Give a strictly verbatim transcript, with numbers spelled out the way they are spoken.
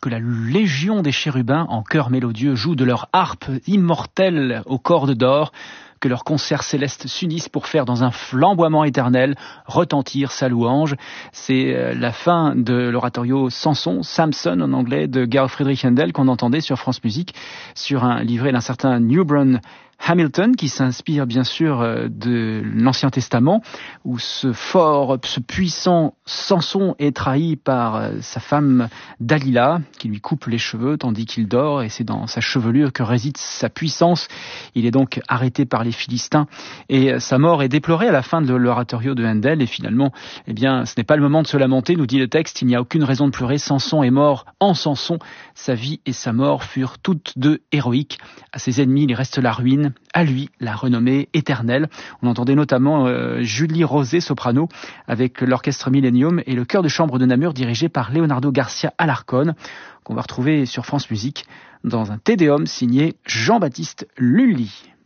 que la légion des chérubins, en chœur mélodieux, joue de leur harpe immortelle aux cordes d'or, que leurs concerts célestes s'unissent pour faire dans un flamboiement éternel retentir sa louange. C'est la fin de l'oratorio Samson, Samson en anglais, de Georg Friedrich Händel, qu'on entendait sur France Musique, sur un livret d'un certain Newburn Hamilton, qui s'inspire bien sûr de l'Ancien Testament, où ce fort, ce puissant Samson est trahi par sa femme Dalila, qui lui coupe les cheveux tandis qu'il dort, et c'est dans sa chevelure que réside sa puissance. Il est donc arrêté par les Philistins, et sa mort est déplorée à la fin de l'oratorio de Händel, et finalement, eh bien, ce n'est pas le moment de se lamenter, nous dit le texte, il n'y a aucune raison de pleurer, Samson est mort en Samson, sa vie et sa mort furent toutes deux héroïques, à ses ennemis il reste la ruine, à lui la renommée éternelle. On entendait notamment euh, Julie Rosé, soprano, avec l'orchestre Millennium et le chœur de chambre de Namur dirigé par Leonardo Garcia Alarcón, qu'on va retrouver sur France Musique dans un Te Deum signé Jean-Baptiste Lully.